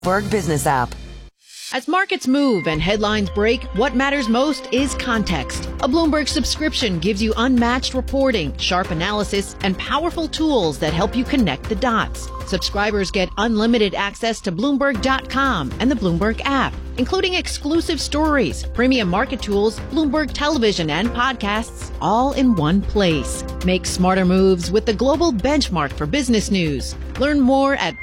Bloomberg Business app. As markets move and headlines break, what matters most is context. A Bloomberg subscription gives you unmatched reporting, sharp analysis, and powerful tools that help you connect the dots. Subscribers get unlimited access to Bloomberg.com and the Bloomberg app, including exclusive stories, premium market tools, Bloomberg television, and podcasts, all in one place. Make smarter moves with the global benchmark for business news. Learn more at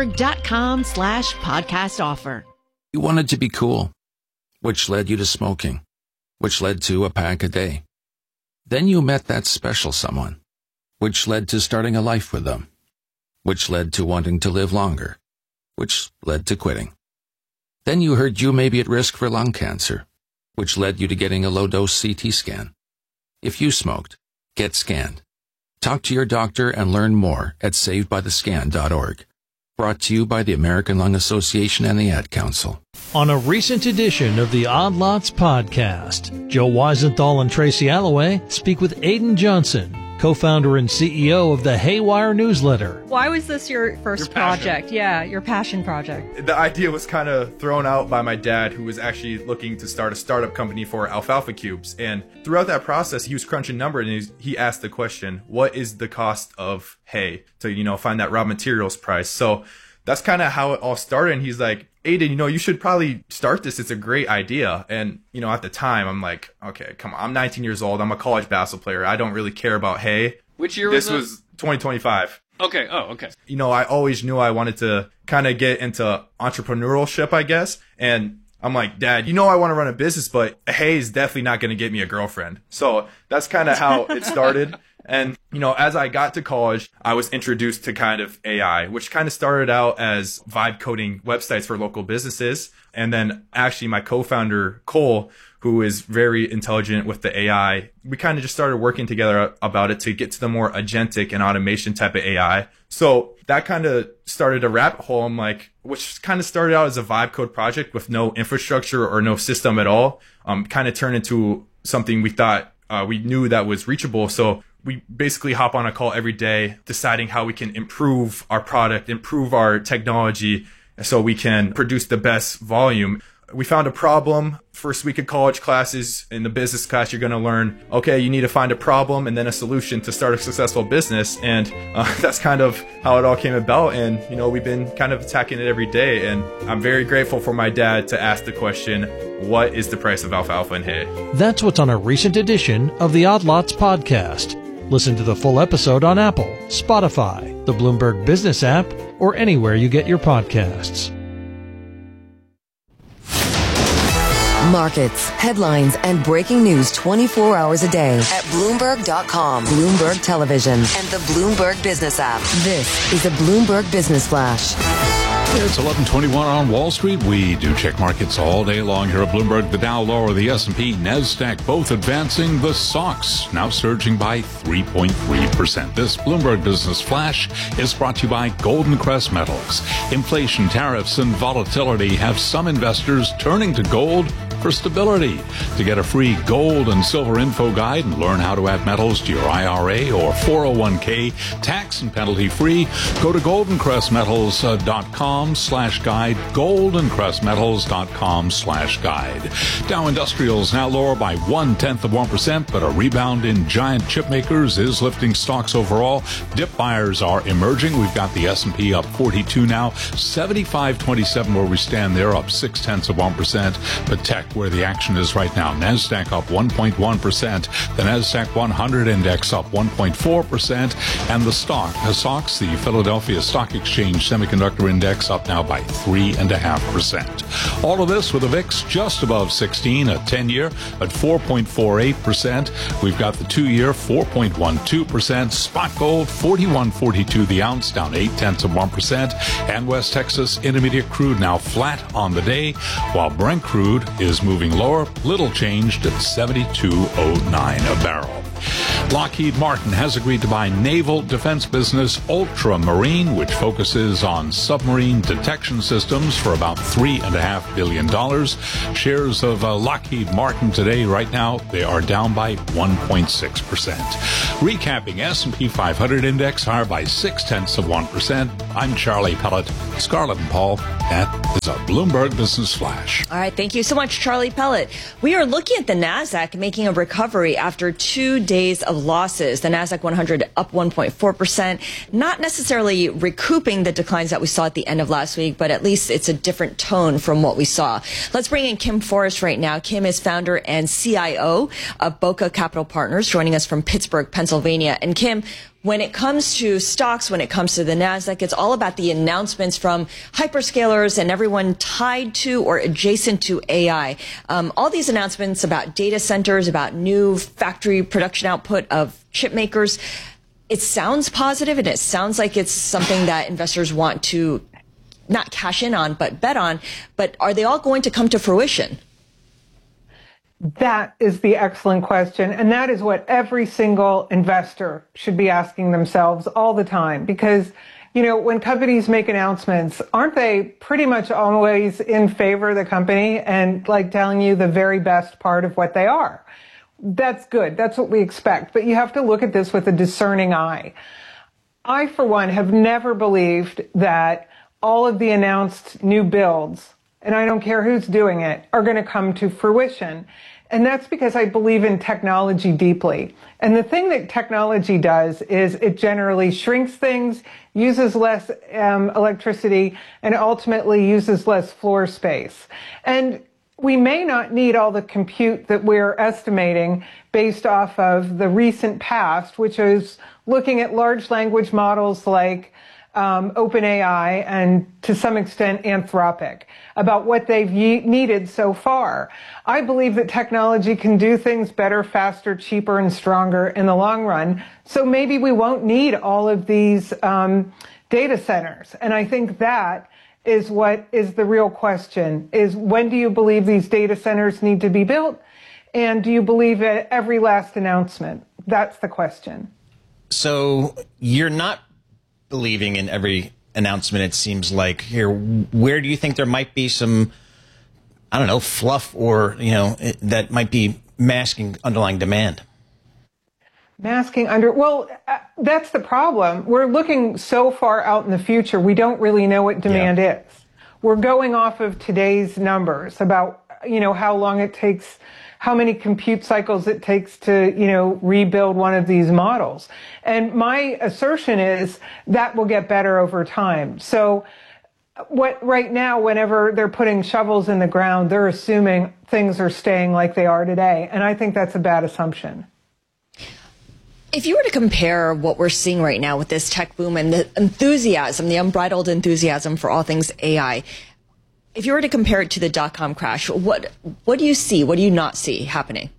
Bloomberg.com/podcast offer. You wanted to be cool, which led you to smoking, which led to a pack a day. Then you met that special someone, which led to starting a life with them, which led to wanting to live longer, which led to quitting. Then you heard you may be at risk for lung cancer, which led you to getting a low-dose CT scan. If you smoked, get scanned. Talk to your doctor and learn more at savedbythescan.org. Brought to you by the American Lung Association and the Ad Council. On a recent edition of the Odd Lots podcast, Joe Weisenthal and Tracy Alloway speak with Aidan Johnson, co-founder and CEO of the Haywire newsletter. Why was this your first project? Yeah, your passion project. The idea was kind of thrown out by my dad, who was actually looking to start a startup company for alfalfa cubes. And throughout that process, he was crunching numbers, and he asked the question, what is the cost of hay to, find that raw materials price? So that's kind of how it all started. And he's like, Aidan, you should probably start this. It's a great idea. And, at the time, I'm like, okay, come on. I'm 19 years old. I'm a college basketball player. I don't really care about hay. Which year was this? This was 2025. Okay. Oh, okay. I always knew I wanted to kind of get into entrepreneurship, I guess. And I'm like, Dad, I want to run a business, but hay is definitely not going to get me a girlfriend. So that's kind of how it started. And, as I got to college, I was introduced to kind of AI, which kind of started out as vibe coding websites for local businesses. And then actually my co-founder, Cole, who is very intelligent with the AI, we kind of just started working together about it to get to the more agentic and automation type of AI. So that kind of started a rabbit hole. I'm like, which kind of started out as a vibe code project with no infrastructure or no system at all, kind of turned into something we thought we knew that was reachable. So we basically hop on a call every day, deciding how we can improve our product, improve our technology, so we can produce the best volume. We found a problem. First week of college classes, in the business class, you're going to learn, okay, you need to find a problem and then a solution to start a successful business. And that's kind of how it all came about. And, we've been kind of attacking it every day. And I'm very grateful for my dad to ask the question, what is the price of alfalfa and hay? That's what's on a recent edition of the Odd Lots podcast. Listen to the full episode on Apple, Spotify, the Bloomberg Business app, or anywhere you get your podcasts. Markets, headlines, and breaking news 24 hours a day at Bloomberg.com, Bloomberg Television, and the Bloomberg Business app. This is a Bloomberg Business Flash. It's 11:21 on Wall Street. We do check markets all day long here at Bloomberg. The Dow lower, the S&P, NASDAQ both advancing. The SOX now surging by 3.3%. This Bloomberg Business Flash is brought to you by Golden Crest Metals. Inflation, tariffs, and volatility have some investors turning to gold for stability. To get a free gold and silver info guide and learn how to add metals to your IRA or 401k tax and penalty free, go to goldencrestmetals.com/guide, goldencrestmetals.com/guide. Dow Industrials now lower by 0.1%, but a rebound in giant chip makers is lifting stocks overall. Dip buyers are emerging. We've got the S&P up 42 now, 75.27 where we stand there, up 0.6%. But tech, where the action is right now, NASDAQ up 1.1%, the NASDAQ 100 index up 1.4%, and the SOX, the Philadelphia Stock Exchange Semiconductor Index, up now by 3.5%. All of this with a VIX just above 16, a 10-year at 4.48%. We've got the 2-year 4.12%, spot gold 41.42 the ounce, down 0.8%, and West Texas Intermediate crude now flat on the day, while Brent crude is moving lower, little changed at 72.09 a barrel. Lockheed Martin has agreed to buy naval defense business Ultramarine, which focuses on submarine detection systems, for about $3.5 billion. Shares of Lockheed Martin today, right now, they are down by 1.6%. Recapping S&P 500 index higher by 0.6%. I'm Charlie Pellet. Scarlett and Paul, that is a Bloomberg Business Flash. All right, thank you so much, Charlie Pellet. We are looking at the NASDAQ making a recovery after 2 days of losses. The NASDAQ 100 up 1.4%, not necessarily recouping the declines that we saw at the end of last week, but at least it's a different tone from what we saw. Let's bring in Kim Forrest right now. Kim is founder and CIO of Boca Capital Partners, joining us from Pittsburgh, Pennsylvania. And Kim, when it comes to stocks, when it comes to the NASDAQ, it's all about the announcements from hyperscalers and everyone tied to or adjacent to AI. All these announcements about data centers, about new factory production output of chip makers, it sounds positive and it sounds like it's something that investors want to not cash in on, but bet on. But are they all going to come to fruition? That is the excellent question. And that is what every single investor should be asking themselves all the time. Because, you know, when companies make announcements, aren't they pretty much always in favor of the company and like telling you the very best part of what they are? That's good. That's what we expect. But you have to look at this with a discerning eye. I, for one, have never believed that all of the announced new builds, and I don't care who's doing it, are going to come to fruition. And that's because I believe in technology deeply. And the thing that technology does is it generally shrinks things, uses less electricity, and ultimately uses less floor space. And we may not need all the compute that we're estimating based off of the recent past, which is looking at large language models like OpenAI and to some extent Anthropic, about what they've needed so far. I believe that technology can do things better, faster, cheaper, and stronger in the long run. So maybe we won't need all of these data centers. And I think that is what is the real question, is when do you believe these data centers need to be built? And do you believe at every last announcement? That's the question. So you're not believing in every announcement, it seems like. Here, where do you think there might be some, I don't know, fluff or, you know, that might be masking underlying demand? Well, that's the problem. We're looking so far out in the future, we don't really know what demand is. We're going off of today's numbers about, you know, how long it takes, how many compute cycles it takes to, you know, rebuild one of these models. And my assertion is that will get better over time. So right now, whenever they're putting shovels in the ground, they're assuming things are staying like they are today. And I think that's a bad assumption. If you were to compare what we're seeing right now with this tech boom and the enthusiasm, the unbridled enthusiasm for all things AI, if you were to compare it to the dot-com crash, what do you see? What do you not see happening?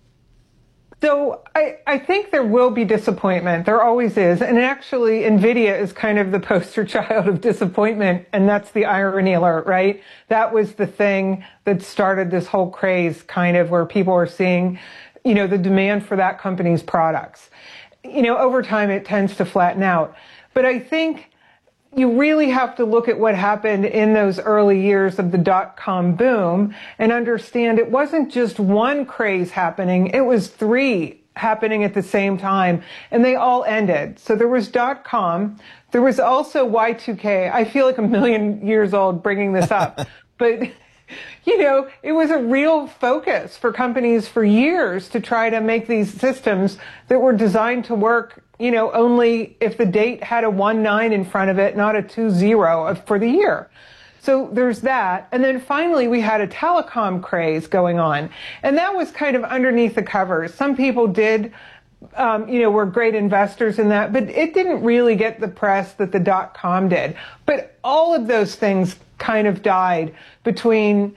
So I think there will be disappointment. There always is. And actually, NVIDIA is kind of the poster child of disappointment. And that's the irony alert, right? That was the thing that started this whole craze, kind of where people are seeing, you know, the demand for that company's products. You know, over time, it tends to flatten out. But I think you really have to look at what happened in those early years of the dot-com boom and understand it wasn't just one craze happening, it was three happening at the same time, and they all ended. So there was dot-com, there was also Y2K. I feel like a million years old bringing this up, but you know, it was a real focus for companies for years to try to make these systems that were designed to work, you know, only if the date had a 19 in front of it, not a 20 for the year. So there's that. And then finally, we had a telecom craze going on. And that was kind of underneath the covers. Some people did, you know, were great investors in that, but it didn't really get the press that the dot-com did. But all of those things kind of died between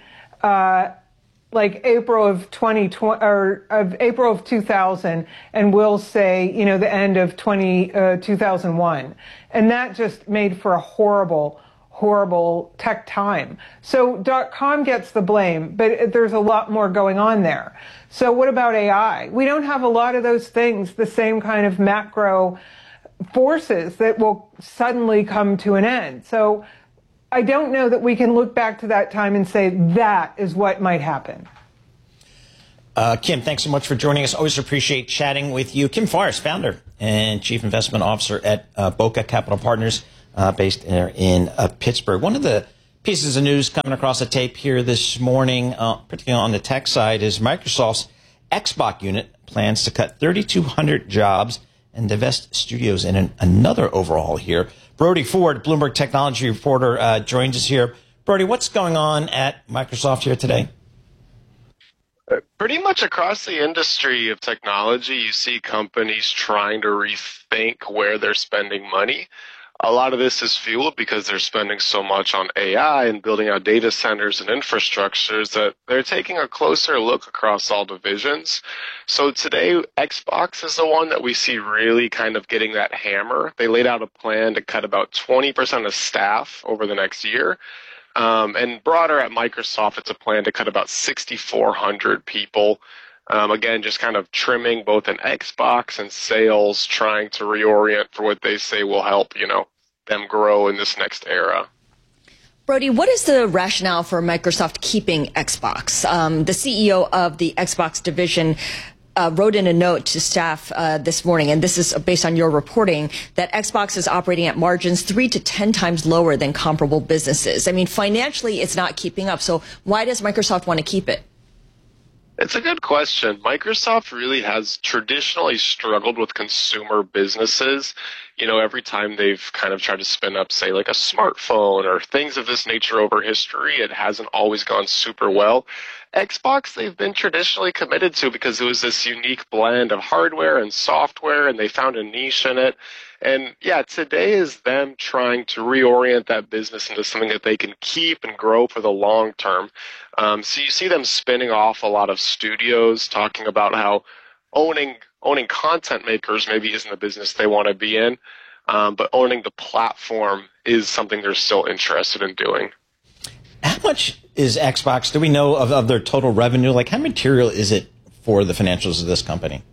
like April of 2020 or of April of 2000 and we'll say, you know, the end of 2001. And that just made for a horrible horrible tech time. So .com gets the blame, but there's a lot more going on there. So what about AI? We don't have a lot of those things, the same kind of macro forces that will suddenly come to an end. So I don't know that we can look back to that time and say that is what might happen. Kim, thanks so much for joining us. Always appreciate chatting with you. Kim Forrest, founder and chief investment officer at Boca Capital Partners, based in Pittsburgh. One of the pieces of news coming across the tape here this morning, particularly on the tech side, is Microsoft's Xbox unit plans to cut 3,200 jobs and divest studios in another overhaul here. Brody Ford, Bloomberg technology reporter, joins us here. Brody, what's going on at Microsoft here today? Pretty much across the industry of technology, you see companies trying to rethink where they're spending money. A lot of this is fueled because they're spending so much on AI and building out data centers and infrastructures that they're taking a closer look across all divisions. So today, Xbox is the one that we see really kind of getting that hammer. They laid out a plan to cut about 20% of staff over the next year. And broader at Microsoft, it's a plan to cut about 6,400 people. Again, just kind of trimming both in Xbox and sales, trying to reorient for what they say will help, them grow in this next era. Brody, what is the rationale for Microsoft keeping Xbox? The CEO of the Xbox division wrote in a note to staff this morning, and this is based on your reporting, that Xbox is operating at margins 3 to 10 times lower than comparable businesses. I mean, financially, it's not keeping up. So why does Microsoft want to keep it? It's a good question. Microsoft really has traditionally struggled with consumer businesses. Every time they've kind of tried to spin up, say, like a smartphone or things of this nature over history, it hasn't always gone super well. Xbox, they've been traditionally committed to because it was this unique blend of hardware and software, and they found a niche in it. And yeah, today is them trying to reorient that business into something that they can keep and grow for the long term. So you see them spinning off a lot of studios, talking about how owning content makers maybe isn't the business they want to be in, but owning the platform is something they're still interested in doing. How much is Xbox, do we know, of their total revenue? Like, how material is it for the financials of this company?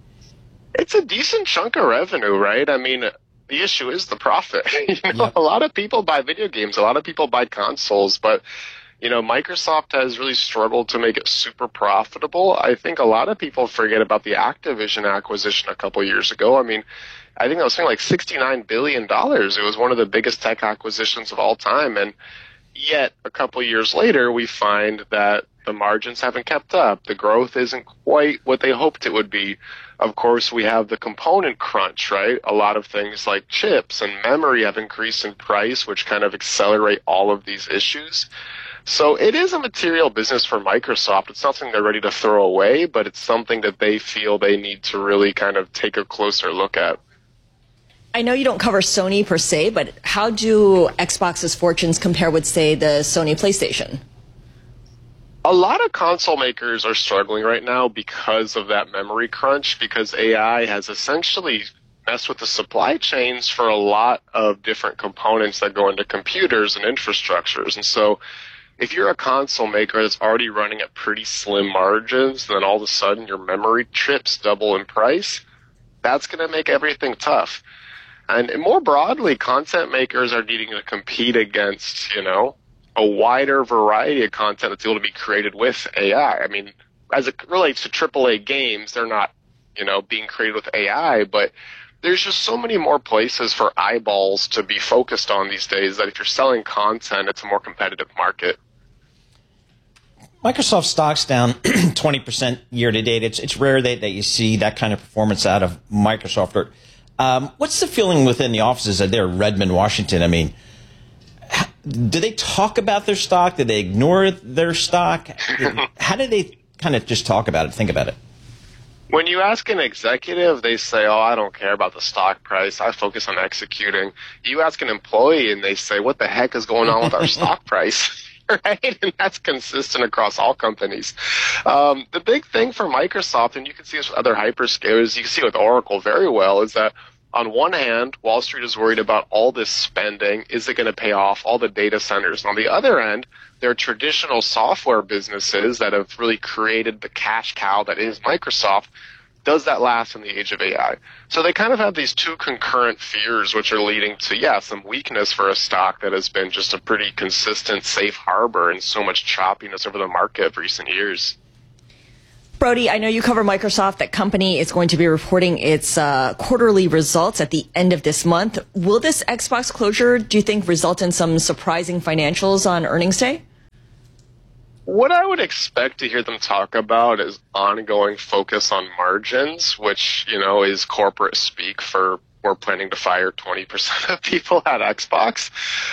It's a decent chunk of revenue, right? I mean, the issue is the profit. A lot of people buy video games, a lot of people buy consoles, but Microsoft has really struggled to make it super profitable. I think a lot of people forget about the Activision acquisition a couple years ago. I mean, I think that was something like $69 billion. It was one of the biggest tech acquisitions of all time. And yet, a couple years later, we find that the margins haven't kept up. The growth isn't quite what they hoped it would be. Of course, we have the component crunch, right? A lot of things like chips and memory have increased in price, which kind of accelerate all of these issues. So it is a material business for Microsoft. It's not something they're ready to throw away, but it's something that they feel they need to really kind of take a closer look at. I know you don't cover Sony per se, but how do Xbox's fortunes compare with, say, the Sony PlayStation? A lot of console makers are struggling right now because of that memory crunch, because AI has essentially messed with the supply chains for a lot of different components that go into computers and infrastructures. And so if you're a console maker that's already running at pretty slim margins, then all of a sudden your memory chips double in price, that's going to make everything tough. And more broadly, content makers are needing to compete against, a wider variety of content that's able to be created with AI. I mean, as it relates to AAA games, they're not, being created with AI, but there's just so many more places for eyeballs to be focused on these days that if you're selling content, it's a more competitive market. Microsoft stock's down 20% year to date. It's rare that you see that kind of performance out of Microsoft. What's the feeling within the offices there in Redmond, Washington? I mean, do they talk about their stock? Do they ignore their stock? How do they kind of just talk about it, think about it? When you ask an executive, they say, I don't care about the stock price. I focus on executing. You ask an employee and they say, what the heck is going on with our stock price? Right? And that's consistent across all companies. The big thing for Microsoft, and you can see this with other hyperscalers, you can see it with Oracle very well, is that on one hand, Wall Street is worried about all this spending. Is it going to pay off? All the data centers. And on the other end, there are traditional software businesses that have really created the cash cow that is Microsoft. Does that last in the age of AI? So they kind of have these two concurrent fears, which are leading to, some weakness for a stock that has been just a pretty consistent safe harbor and so much choppiness over the market of recent years. Brody, I know you cover Microsoft. That company is going to be reporting its quarterly results at the end of this month. Will this Xbox closure, do you think, result in some surprising financials on earnings day? What I would expect to hear them talk about is ongoing focus on margins, which, is corporate speak for we're planning to fire 20% of people at Xbox.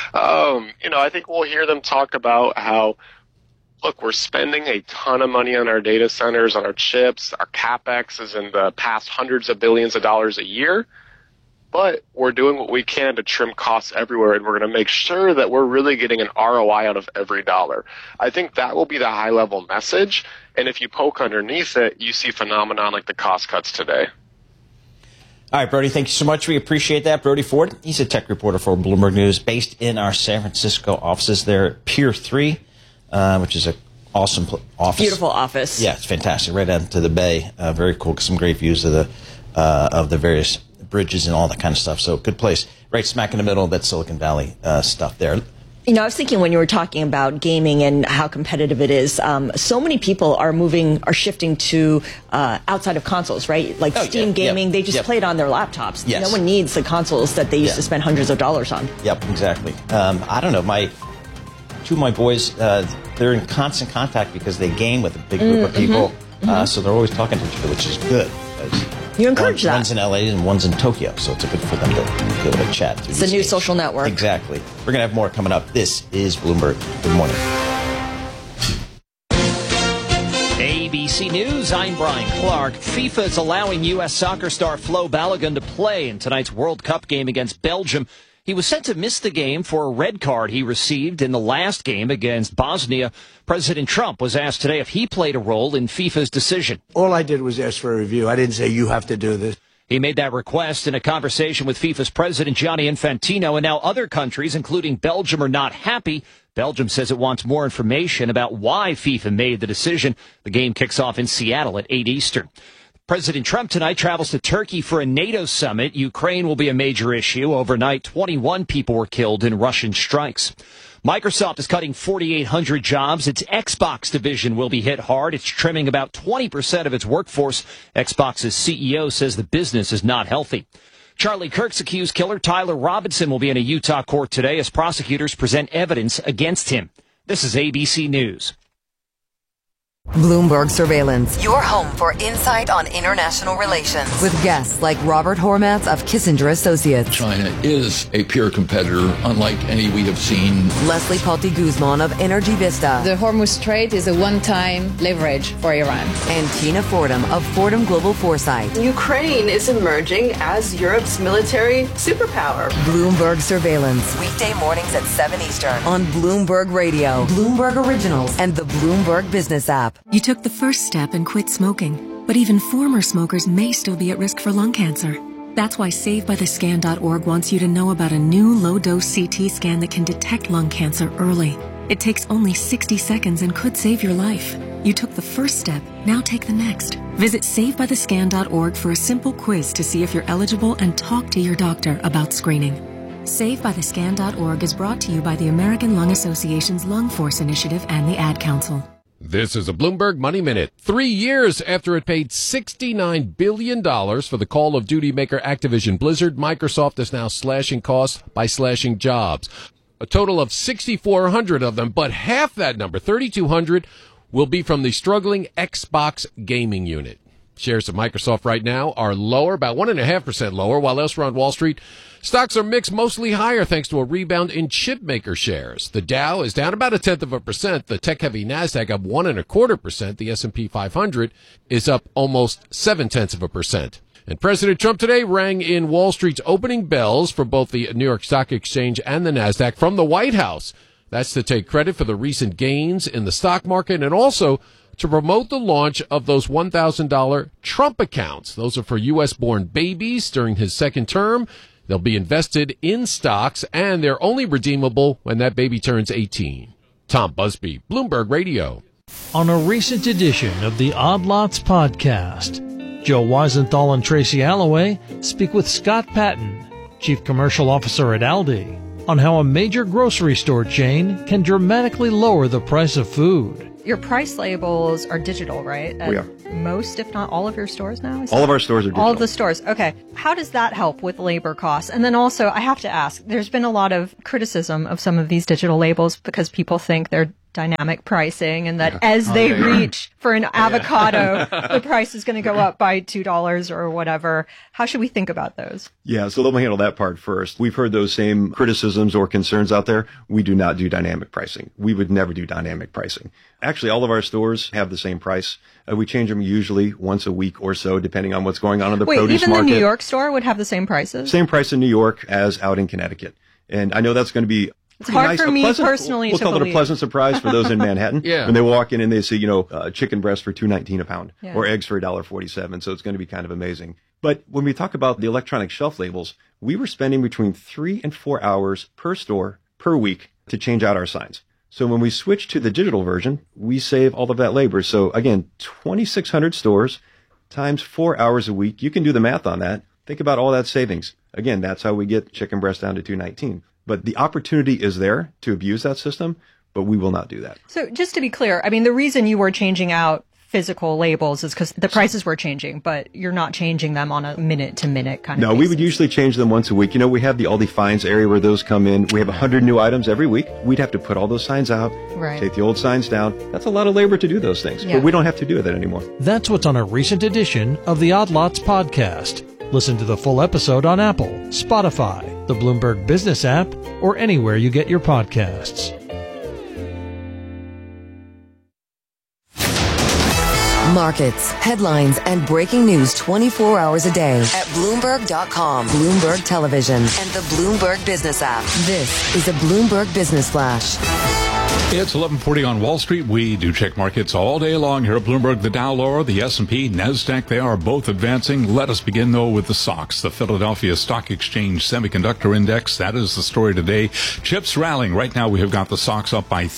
I think we'll hear them talk about how, look, we're spending a ton of money on our data centers, on our chips. Our CapEx is in the past hundreds of billions of dollars a year. But we're doing what we can to trim costs everywhere, and we're going to make sure that we're really getting an ROI out of every dollar. I think that will be the high-level message. And if you poke underneath it, you see phenomenon like the cost cuts today. All right, Brody, thank you so much. We appreciate that. Brody Ford, he's a tech reporter for Bloomberg News, based in our San Francisco offices there at Pier 3. Which is an awesome office. Beautiful office. Yeah, it's fantastic. Right out to the bay. Very cool. Some great views of the various bridges and all that kind of stuff. So good place. Right smack in the middle of that Silicon Valley stuff there. I was thinking when you were talking about gaming and how competitive it is, so many people are shifting to outside of consoles, right? Like Steam gaming, they just play it on their laptops. Yes. No one needs the consoles that they used to spend hundreds of dollars on. Yep, exactly. I don't know. Two of my boys, they're in constant contact because they game with a big group of people. So they're always talking to each other, which is good. You encourage that. One's in LA and one's in Tokyo, so it's good for them to be able to chat. It's a new social network. Exactly. We're going to have more coming up. This is Bloomberg. Good morning. ABC News, I'm Brian Clark. FIFA is allowing U.S. soccer star Flo Balogun to play in tonight's World Cup game against Belgium. He was set to miss the game for a red card he received in the last game against Bosnia. President Trump was asked today if he played a role in FIFA's decision. All I did was ask for a review. I didn't say you have to do this. He made that request in a conversation with FIFA's president, Gianni Infantino, and now other countries, including Belgium, are not happy. Belgium says it wants more information about why FIFA made the decision. The game kicks off in Seattle at 8 Eastern. President Trump tonight travels to Turkey for a NATO summit. Ukraine will be a major issue. Overnight, 21 people were killed in Russian strikes. Microsoft is cutting 4,800 jobs. Its Xbox division will be hit hard. It's trimming about 20% of its workforce. Xbox's CEO says the business is not healthy. Charlie Kirk's accused killer Tyler Robinson will be in a Utah court today as prosecutors present evidence against him. This is ABC News. Bloomberg Surveillance, your home for insight on international relations, with guests like Robert Hormats of Kissinger Associates. China is a peer competitor, unlike any we have seen. Leslie Palti Guzman of Energy Vista. The Hormuz Strait is a one-time leverage for Iran. And Tina Fordham of Fordham Global Foresight. Ukraine is emerging as Europe's military superpower. Bloomberg Surveillance, weekday mornings at 7 Eastern on Bloomberg Radio, Bloomberg Originals, and the Bloomberg Business app. You took the first step and quit smoking, but even former smokers may still be at risk for lung cancer. That's why SaveByTheScan.org wants you to know about a new low-dose CT scan that can detect lung cancer early. It takes only 60 seconds and could save your life. You took the first step, now take the next. Visit SaveByTheScan.org for a simple quiz to see if you're eligible and talk to your doctor about screening. SaveByTheScan.org is brought to you by the American Lung Association's Lung Force Initiative and the Ad Council. This is a Bloomberg Money Minute. 3 years after it paid $69 billion for the Call of Duty maker Activision Blizzard, Microsoft is now slashing costs by slashing jobs. A total of 6,400 of them, but half that number, 3,200, will be from the struggling Xbox gaming unit. Shares of Microsoft right now are lower, about 1.5% lower, while elsewhere on Wall Street, stocks are mixed, mostly higher thanks to a rebound in chip maker shares. The Dow is down about 0.1%. The tech-heavy Nasdaq up 1.25%. The S&P 500 is up almost 0.7%. And President Trump today rang in Wall Street's opening bells for both the New York Stock Exchange and the Nasdaq from the White House. That's to take credit for the recent gains in the stock market and also to promote the launch of those $1,000 Trump accounts. Those are for U.S.-born babies during his second term. They'll be invested in stocks, and they're only redeemable when that baby turns 18. Tom Busby, Bloomberg Radio. On a recent edition of the Odd Lots podcast, Joe Weisenthal and Tracy Alloway speak with Scott Patton, Chief Commercial Officer at Aldi, on how a major grocery store chain can dramatically lower the price of food. Your price labels are digital, right? At We are. most, if not all of your stores now? All of our stores are digital. All of the stores. Okay. How does that help with labor costs? And then also, I have to ask, there's been a lot of criticism of some of these digital labels because people think they're dynamic pricing and that as they reach for an avocado, the price is going to go up by $2 or whatever. How should we think about those? Yeah, so let me handle that part first. We've heard those same criticisms or concerns out there. We do not do dynamic pricing. We would never do dynamic pricing. Actually, all of our stores have the same price. We change them usually once a week or so, depending on what's going on in the produce even market. the New York store would have the same prices? Same price in New York as out in Connecticut. And I know that's going to be It's hard for me personally we'll to call believe. it a pleasant surprise for those in Manhattan. Yeah. When they walk in and they see, chicken breast for $2.19 a pound Yeah. or eggs for $1.47. So it's going to be kind of amazing. But when we talk about the electronic shelf labels, we were spending between 3 and 4 hours per store per week to change out our signs. So when we switch to the digital version, we save all of that labor. So again, 2,600 stores times 4 hours a week. You can do the math on that. Think about all that savings. Again, that's how we get chicken breast down to $2.19. But the opportunity is there to abuse that system, but we will not do that. So just to be clear, I mean, the reason you were changing out physical labels is because the prices were changing, but you're not changing them on a minute-to-minute kind of No, basis. we would usually change them once a week. We have the Aldi Finds area where those come in. We have 100 new items every week. We'd have to put all those signs out, Right. take the old signs down. That's a lot of labor to do those things, Yeah. but we don't have to do that anymore. That's what's on a recent edition of the Odd Lots podcast. Listen to the full episode on Apple, Spotify, the Bloomberg Business app, or anywhere you get your podcasts. Markets, headlines, and breaking news 24 hours a day at Bloomberg.com, Bloomberg Television, and the Bloomberg Business app. This is a Bloomberg Business Flash. It's 11:40 on Wall Street. We do check markets all day long here at Bloomberg. The Dow lower, the S&P, NASDAQ, they are both advancing. Let us begin, though, with the SOX, the Philadelphia Stock Exchange Semiconductor Index. That is the story today. Chips rallying. Right now, we have got the SOX up by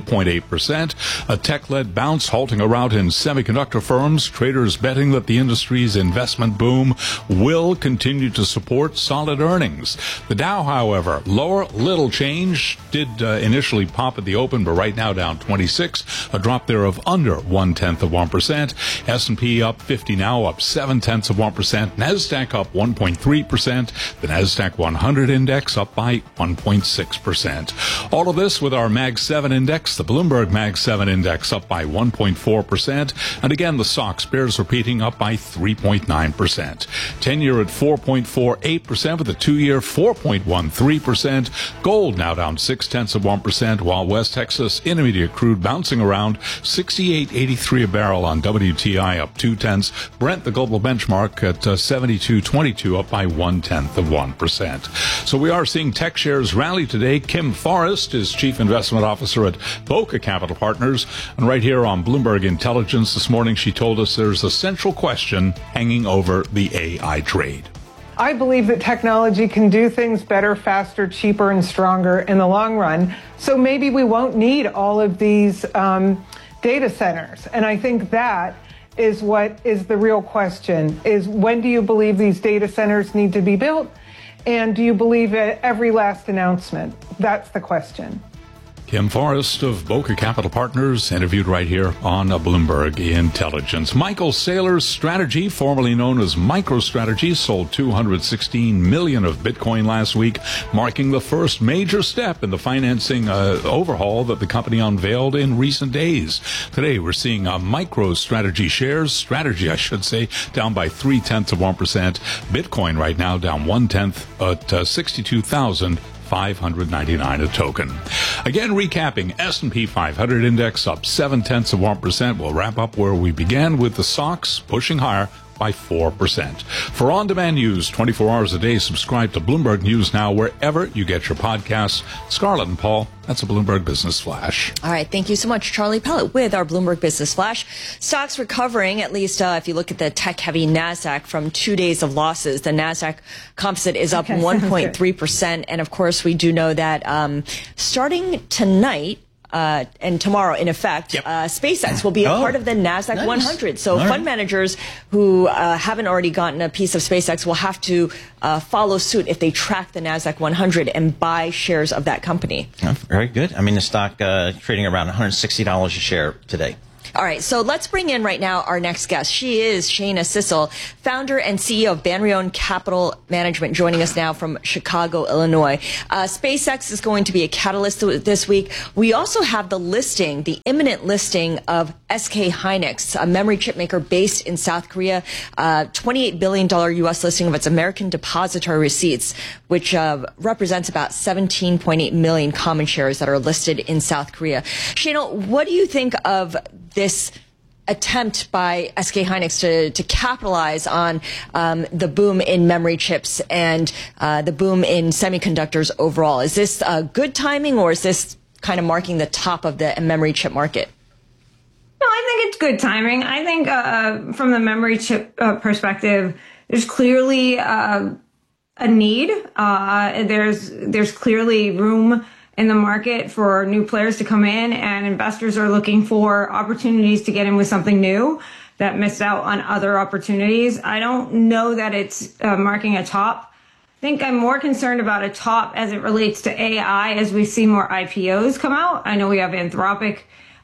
3.8%. A tech-led bounce halting a rout in semiconductor firms. Traders betting that the industry's investment boom will continue to support solid earnings. The Dow, however, lower, little change. Did initially pop at the open, but right now down 26, a drop there of under 0.1%. S&P up 50 now, up 0.7%. NASDAQ up 1.3%. The NASDAQ 100 index up by 1.6%. All of this with our Mag 7 index, the Bloomberg Mag 7 index up by 1.4%. And again, the SOX bears repeating up by 3.9%. 10-year at 4.48%, with the 2-year 4.13%. Gold now down 0.6%, while West Texas Intermediate crude bouncing around 68.83 a barrel on WTI, up 0.2. Brent, the global benchmark, at 72.22, up by 0.1%. So we are seeing tech shares rally today. Kim Forrest is Chief Investment Officer at Boca Capital Partners. And right here on Bloomberg Intelligence this morning, she told us there's a central question hanging over the AI trade. I believe that technology can do things better, faster, cheaper, and stronger in the long run. So maybe we won't need all of these data centers. And I think that is what is the real question, is when do you believe these data centers need to be built? And do you believe at every last announcement? That's the question. Kim Forrest of Boca Capital Partners, interviewed right here on Bloomberg Intelligence. Michael Saylor's strategy, formerly known as MicroStrategy, sold 216 million of Bitcoin last week, marking the first major step in the financing overhaul that the company unveiled in recent days. Today, we're seeing MicroStrategy shares, down by 0.3%. Bitcoin right now down 0.1 at 62,599 a token. Again, recapping, S&P 500 index up 0.7%. We'll wrap up where we began with the SOX pushing higher by 4%. For on-demand news 24 hours a day, subscribe to Bloomberg News Now wherever you get your podcasts. Scarlett and Paul, that's a Bloomberg Business Flash. All right. Thank you so much, Charlie Pellet, with our Bloomberg Business Flash. Stocks recovering, at least if you look at the tech-heavy NASDAQ from 2 days of losses. The NASDAQ composite is up 1.3%. And, of course, we do know that starting tonight, and tomorrow, in effect, SpaceX will be a part of the NASDAQ 100. So fund managers who haven't already gotten a piece of SpaceX will have to follow suit if they track the NASDAQ 100 and buy shares of that company. Oh, very good. I mean, the stock trading around $160 a share today. All right, so let's bring in right now our next guest. She is Shana Sissel, founder and CEO of Banrion Capital Management, joining us now from Chicago, Illinois. SpaceX is going to be a catalyst this week. We also have the imminent listing of SK Hynix, a memory chip maker based in South Korea, $28 billion U.S. listing of its American depository receipts, which represents about 17.8 million common shares that are listed in South Korea. Shana, what do you think of this attempt by SK Hynix to capitalize on the boom in memory chips and the boom in semiconductors overall? Is this good timing, or is this kind of marking the top of the memory chip market? No, I think it's good timing. I think from the memory chip perspective, there's clearly a need. There's clearly room in the market for new players to come in, and investors are looking for opportunities to get in with something new that missed out on other opportunities. I don't know that it's marking a top. I think I'm more concerned about a top as it relates to AI as we see more IPOs come out. I know we have Anthropic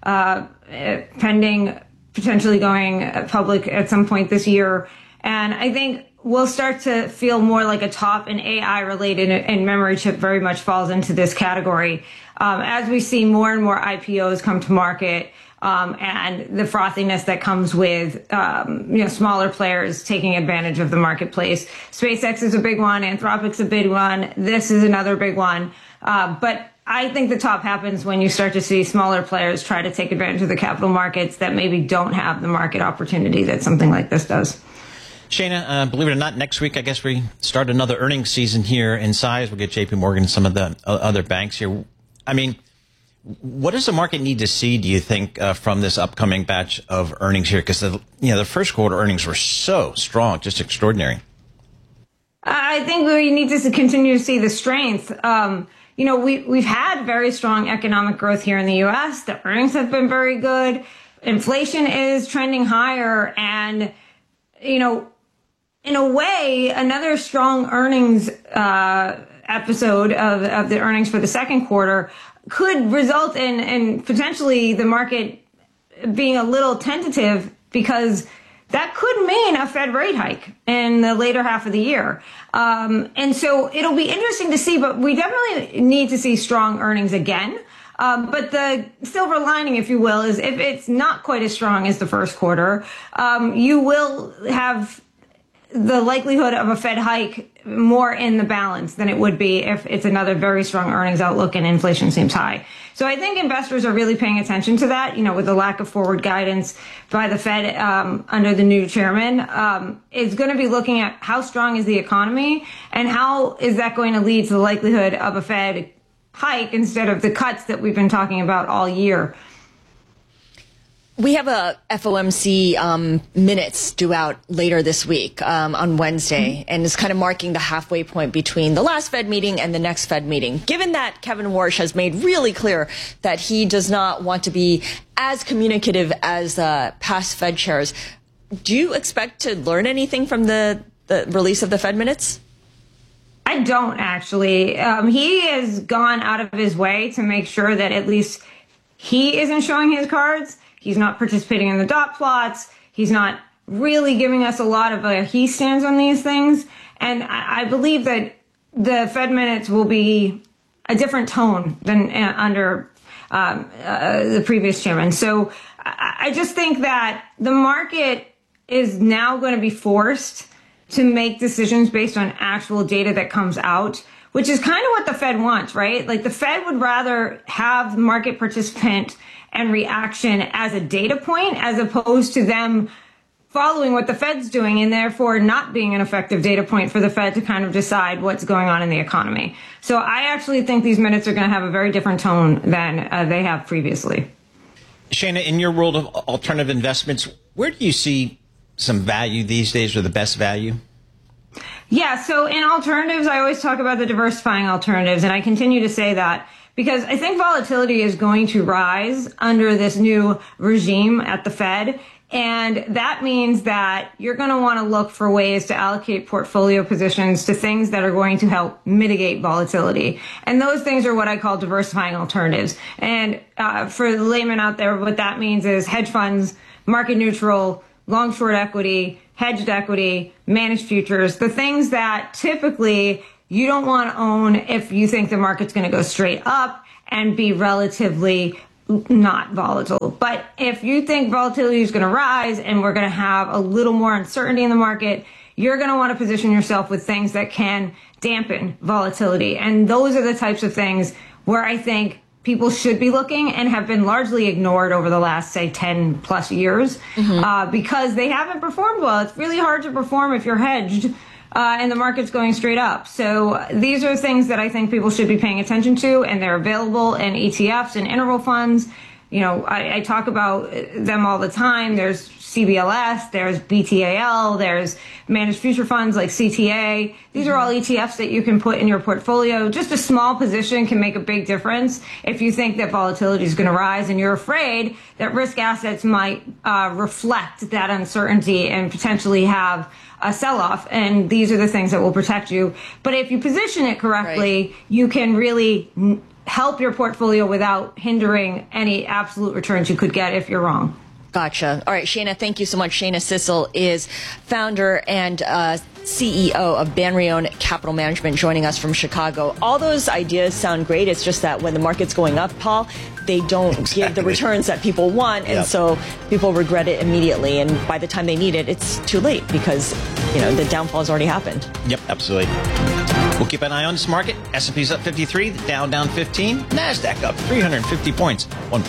pending, potentially going public at some point this year. And I think we'll start to feel more like a top, and AI related and memory chip very much falls into this category. As we see more and more IPOs come to market, and the frothiness that comes with, smaller players taking advantage of the marketplace. SpaceX is a big one. Anthropic's a big one. This is another big one. But I think the top happens when you start to see smaller players try to take advantage of the capital markets that maybe don't have the market opportunity that something like this does. Shana, believe it or not, next week, I guess we start another earnings season here in size. We'll get JP Morgan and some of the other banks here. I mean, what does the market need to see, do you think, from this upcoming batch of earnings here? Because the first quarter earnings were so strong, just extraordinary. I think we need to continue to see the strength. We've had very strong economic growth here in the U.S. The earnings have been very good. Inflation is trending higher, and in a way, another strong earnings episode of the earnings for the second quarter could result in potentially the market being a little tentative, because that could mean a Fed rate hike in the later half of the year. And so it'll be interesting to see, but we definitely need to see strong earnings again. But the silver lining, if you will, is if it's not quite as strong as the first quarter, you will have the likelihood of a Fed hike more in the balance than it would be if it's another very strong earnings outlook and inflation seems high. So I think investors are really paying attention to that, with the lack of forward guidance by the Fed under the new chairman, is going to be looking at how strong is the economy and how is that going to lead to the likelihood of a Fed hike instead of the cuts that we've been talking about all year. We have a FOMC minutes due out later this week on Wednesday, and it's kind of marking the halfway point between the last Fed meeting and the next Fed meeting. Given that Kevin Warsh has made really clear that he does not want to be as communicative as past Fed chairs, do you expect to learn anything from the release of the Fed minutes? I don't, actually. He has gone out of his way to make sure that at least he isn't showing his cards. He's not participating in the dot plots. He's not really giving us a lot of where he stands on these things. And I believe that the Fed minutes will be a different tone than under the previous chairman. So I just think that the market is now going to be forced to make decisions based on actual data that comes out, which is kind of what the Fed wants, right? Like the Fed would rather have market participant and reaction as a data point as opposed to them following what the Fed's doing and therefore not being an effective data point for the Fed to kind of decide what's going on in the economy. So I actually think these minutes are going to have a very different tone than they have previously. Shana, in your world of alternative investments, where do you see some value these days, or the best value? Yeah, so in alternatives, I always talk about the diversifying alternatives, and I continue to say that because I think volatility is going to rise under this new regime at the Fed. And that means that you're going to want to look for ways to allocate portfolio positions to things that are going to help mitigate volatility. And those things are what I call diversifying alternatives. And for the layman out there, what that means is hedge funds, market neutral, long short equity, hedged equity, managed futures, the things that typically you don't want to own if you think the market's going to go straight up and be relatively not volatile. But if you think volatility is going to rise and we're going to have a little more uncertainty in the market, you're going to want to position yourself with things that can dampen volatility. And those are the types of things where I think people should be looking and have been largely ignored over the last, say, 10 plus years because they haven't performed well. It's really hard to perform if you're hedged and the market's going straight up. So these are things that I think people should be paying attention to, and they're available in ETFs and interval funds. You know, I talk about them all the time. There's CBLS, there's BTAL, there's managed future funds like CTA. These are all ETFs that you can put in your portfolio. Just a small position can make a big difference if you think that volatility is going to rise and you're afraid that risk assets might reflect that uncertainty and potentially have a sell-off. And these are the things that will protect you. But if you position it correctly, you can really help your portfolio without hindering any absolute returns you could get if you're wrong. Gotcha. All right, Shana, thank you so much. Shana Sissel is founder and CEO of Banrione Capital Management, joining us from Chicago. All those ideas sound great. It's just that when the market's going up, Paul, they don't give the returns that people want, and so people regret it immediately. And by the time they need it, it's too late because, you know, the downfall has already happened. Yep, absolutely. We'll keep an eye on this market. S&P's up 53, the Dow down 15, NASDAQ up 350 points,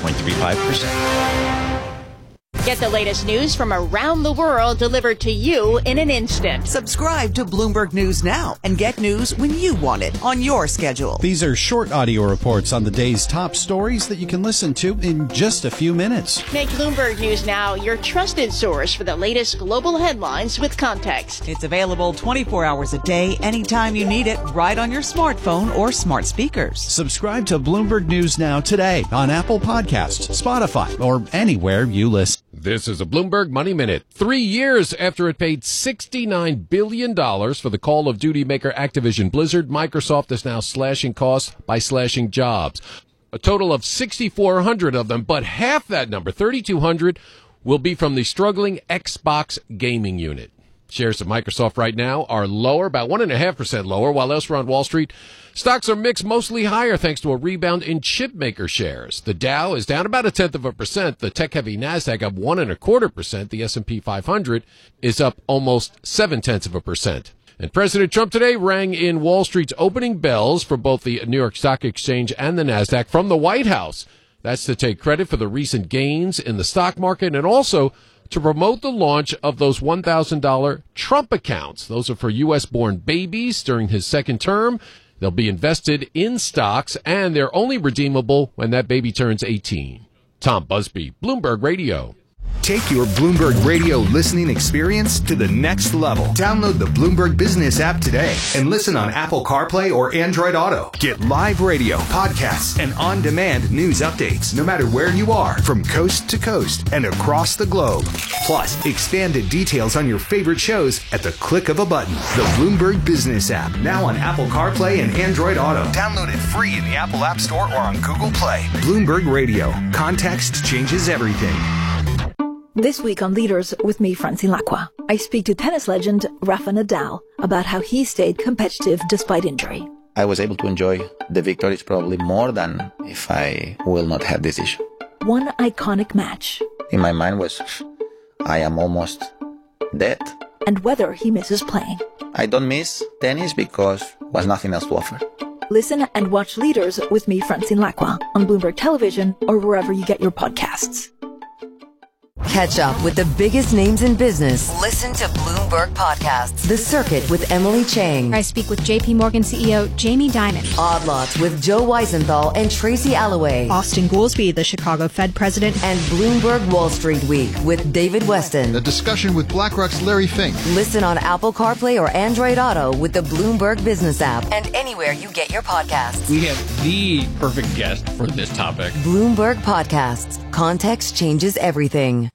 1.35%. Get the latest news from around the world delivered to you in an instant. Subscribe to Bloomberg News now and get news when you want it on your schedule. These are short audio reports on the day's top stories that you can listen to in just a few minutes. Make Bloomberg News Now your trusted source for the latest global headlines with context. It's available 24 hours a day, anytime you need it, right on your smartphone or smart speakers. Subscribe to Bloomberg News Now today on Apple Podcasts, Spotify, or anywhere you listen. This is a Bloomberg Money Minute. 3 years after it paid $69 billion for the Call of Duty maker Activision Blizzard, Microsoft is now slashing costs by slashing jobs. A total of 6,400 of them, but half that number, 3,200, will be from the struggling Xbox gaming unit. Shares of Microsoft right now are lower, about 1.5% lower, while elsewhere on Wall Street, stocks are mixed, mostly higher thanks to a rebound in chip maker shares. The Dow is down about 0.1%. The tech-heavy NASDAQ up 1.25%. The S&P 500 is up almost 0.7%. And President Trump today rang in Wall Street's opening bells for both the New York Stock Exchange and the NASDAQ from the White House. That's to take credit for the recent gains in the stock market and also to promote the launch of those $1,000 Trump accounts. Those are for U.S.-born babies during his second term. They'll be invested in stocks, and they're only redeemable when that baby turns 18. Tom Busby, Bloomberg Radio. Take your Bloomberg Radio listening experience to the next level. Download the Bloomberg Business app today and listen on Apple CarPlay or Android Auto. Get live radio, podcasts, and on-demand news updates no matter where you are, from coast to coast and across the globe. Plus, expanded details on your favorite shows at the click of a button. The Bloomberg Business app, now on Apple CarPlay and Android Auto. Download it free in the Apple App Store or on Google Play. Bloomberg Radio. Context changes everything. This week on Leaders with me, Francine Lacqua, I speak to tennis legend Rafa Nadal about how he stayed competitive despite injury. I was able to enjoy the victories probably more than if I will not have this issue. One iconic match. In my mind was, I am almost dead. And whether he misses playing. I don't miss tennis because was nothing else to offer. Listen and watch Leaders with me, Francine Lacqua, on Bloomberg Television or wherever you get your podcasts. Catch up with the biggest names in business. Listen to Bloomberg Podcasts. The Circuit with Emily Chang. I speak with JP Morgan CEO Jamie Dimon. Odd Lots with Joe Weisenthal and Tracy Alloway. Austin Goolsbee, the Chicago Fed president. And Bloomberg Wall Street Week with David Weston. A discussion with BlackRock's Larry Fink. Listen on Apple CarPlay or Android Auto with the Bloomberg Business app and anywhere you get your podcasts. We have the perfect guest for this topic. Bloomberg Podcasts. Context changes everything.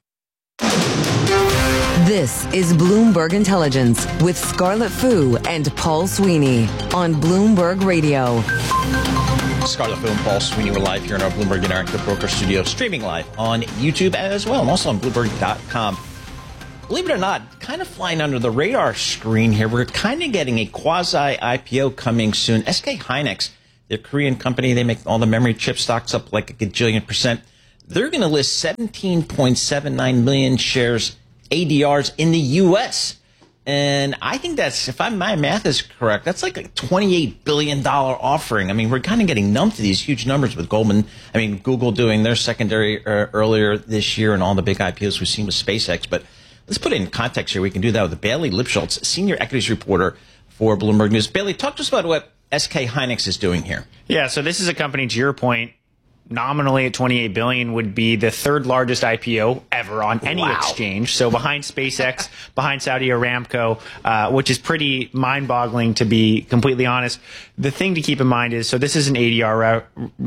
This is Bloomberg Intelligence with Scarlett Fu and Paul Sweeney on Bloomberg Radio. Scarlett Fu and Paul Sweeney, we're live here in our Bloomberg Interactive Broker Studio, streaming live on YouTube as well, and also on Bloomberg.com. Believe it or not, kind of flying under the radar screen here, we're kind of getting a quasi-IPO coming soon. SK Hynix, the Korean company, they make all the memory chip stocks up like a gajillion percent. They're going to list 17.79 million shares ADRs in the U.S. And I think that's, if my math is correct, that's like a $28 billion offering. I mean, we're kind of getting numb to these huge numbers with Google doing their secondary earlier this year and all the big IPOs we've seen with SpaceX. But let's put it in context here. We can do that with Bailey Lipschultz, senior equities reporter for Bloomberg News. Bailey, talk to us about what SK Hynix is doing here. Yeah, so this is a company, to your point, nominally at $28 billion would be the third largest IPO ever on any exchange. So behind SpaceX, behind Saudi Aramco, which is pretty mind-boggling, to be completely honest. The thing to keep in mind is, so this is an ADR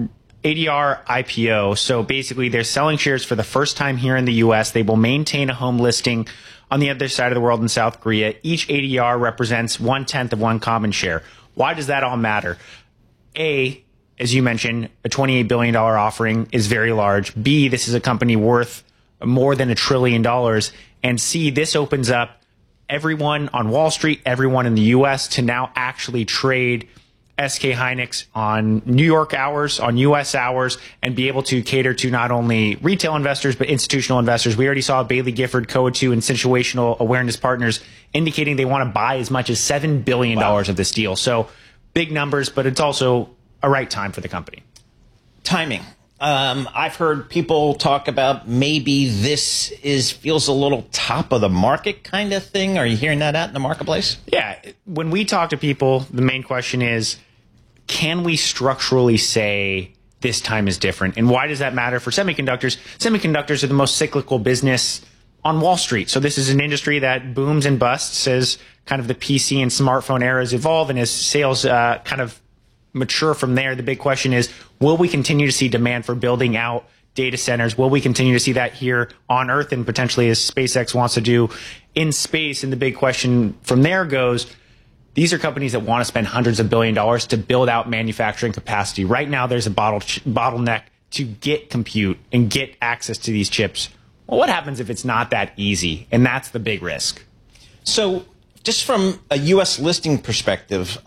IPO. So basically they're selling shares for the first time here in the U.S. They will maintain a home listing on the other side of the world in South Korea. Each ADR represents 1/10 of one common share. Why does that all matter? A, as you mentioned, a $28 billion offering is very large. B, this is a company worth more than $1 trillion. And C, this opens up everyone on Wall Street, everyone in the U.S. to now actually trade SK Hynix on New York hours, on U.S. hours, and be able to cater to not only retail investors, but institutional investors. We already saw Bailey Gifford, Coatue, and Situational Awareness Partners indicating they want to buy as much as $7 billion of this deal. So big numbers, but it's also a right time for the company. Timing. I've heard people talk about maybe this feels a little top of the market kind of thing. Are you hearing that out in the marketplace? Yeah. When we talk to people, the main question is, can we structurally say this time is different? And why does that matter for semiconductors? Semiconductors are the most cyclical business on Wall Street. So this is an industry that booms and busts as kind of the PC and smartphone eras evolve and as sales kind of mature from there. The big question is, will we continue to see demand for building out data centers? Will we continue to see that here on Earth and potentially as SpaceX wants to do in space? And the big question from there goes, these are companies that want to spend hundreds of billions of dollars to build out manufacturing capacity. Right now, there's a bottleneck to get compute and get access to these chips. Well, what happens if it's not that easy? And that's the big risk. So just from a U.S. listing perspective,